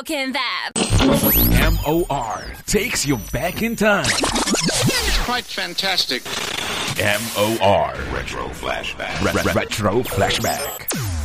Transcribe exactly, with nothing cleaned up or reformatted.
talking that. M O R takes you back in time. It's quite fantastic. M O R Retro Flashback. Re- Retro Flashback.